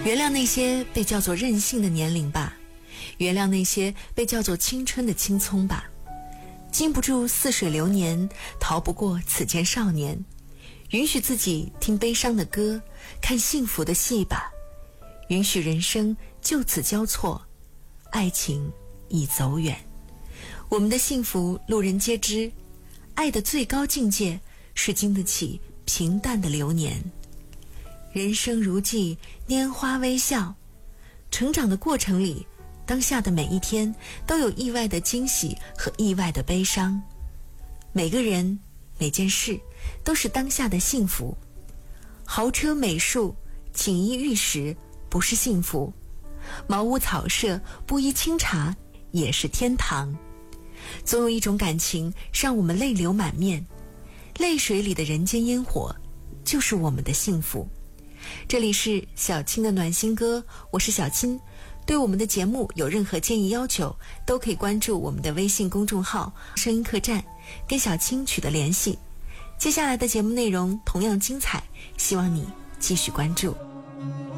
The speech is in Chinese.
原谅那些被叫做任性的年龄吧，原谅那些被叫做青春的青葱吧。经不住似水流年，逃不过此间少年。允许自己听悲伤的歌，看幸福的戏吧。允许人生就此交错，爱情已走远。我们的幸福路人皆知，爱的最高境界是经得起平淡的流年。人生如寄，拈花微笑。成长的过程里，当下的每一天都有意外的惊喜和意外的悲伤。每个人每件事都是当下的幸福。豪车美术，锦衣玉食不是幸福，茅屋草舍，布衣清茶也是天堂。总有一种感情让我们泪流满面，泪水里的人间烟火就是我们的幸福。这里是小青的暖心歌，我是小青。对我们的节目有任何建议要求，都可以关注我们的微信公众号声音客栈，跟小青取得联系。接下来的节目内容同样精彩，希望你继续关注。